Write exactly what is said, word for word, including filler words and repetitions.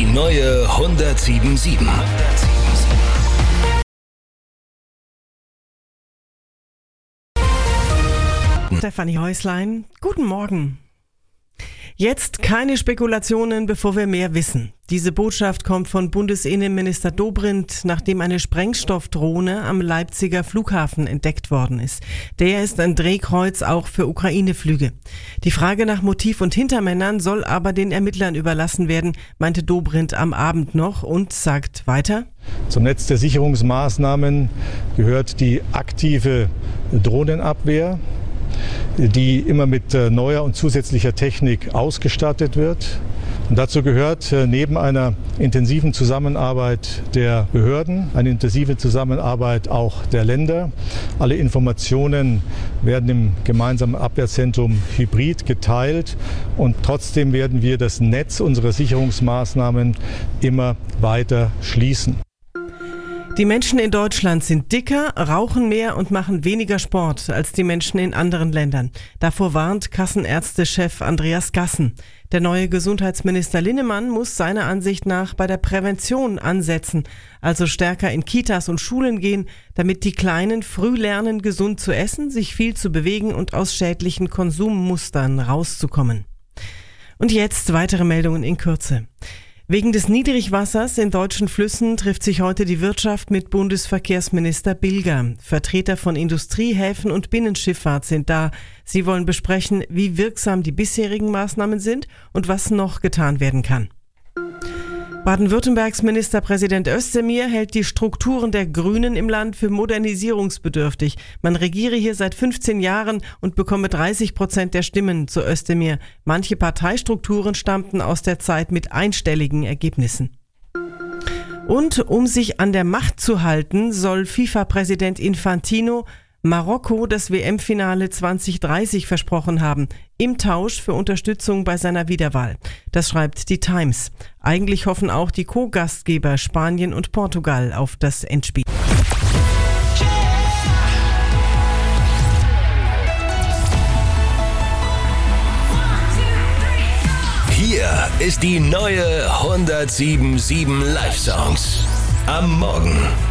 neue hundertsieben Komma sieben. Stefanie Häuslein, guten Morgen. Jetzt keine Spekulationen, bevor wir mehr wissen. Diese Botschaft kommt von Bundesinnenminister Dobrindt, nachdem eine Sprengstoffdrohne am Leipziger Flughafen entdeckt worden ist. Der ist ein Drehkreuz auch für Ukraine-Flüge. Die Frage nach Motiv und Hintermännern soll aber den Ermittlern überlassen werden, meinte Dobrindt am Abend noch und sagt weiter: Zum Netz der Sicherungsmaßnahmen gehört die aktive Drohnenabwehr, die immer mit neuer und zusätzlicher Technik ausgestattet wird. Und dazu gehört neben einer intensiven Zusammenarbeit der Behörden eine intensive Zusammenarbeit auch der Länder. Alle Informationen werden im gemeinsamen Abwehrzentrum Hybrid geteilt und trotzdem werden wir das Netz unserer Sicherungsmaßnahmen immer weiter schließen. Die Menschen in Deutschland sind dicker, rauchen mehr und machen weniger Sport als die Menschen in anderen Ländern. Davor warnt Kassenärztechef Andreas Gassen. Der neue Gesundheitsminister Linnemann muss seiner Ansicht nach bei der Prävention ansetzen, also stärker in Kitas und Schulen gehen, damit die Kleinen früh lernen, gesund zu essen, sich viel zu bewegen und aus schädlichen Konsummustern rauszukommen. Und jetzt weitere Meldungen in Kürze. Wegen des Niedrigwassers in deutschen Flüssen trifft sich heute die Wirtschaft mit Bundesverkehrsminister Bilger. Vertreter von Industrie, Häfen und Binnenschifffahrt sind da. Sie wollen besprechen, wie wirksam die bisherigen Maßnahmen sind und was noch getan werden kann. Baden-Württembergs Ministerpräsident Özdemir hält die Strukturen der Grünen im Land für modernisierungsbedürftig. Man regiere hier seit fünfzehn Jahren und bekomme dreißig Prozent der Stimmen zu Özdemir. Manche Parteistrukturen stammten aus der Zeit mit einstelligen Ergebnissen. Und um sich an der Macht zu halten, soll FIFA-Präsident Infantino Marokko das W M-Finale zwanzig dreißig versprochen haben, im Tausch für Unterstützung bei seiner Wiederwahl. Das schreibt die Times. Eigentlich hoffen auch die Co-Gastgeber Spanien und Portugal auf das Endspiel. Hier ist die neue hundertsieben Komma sieben Live-Songs. Am Morgen.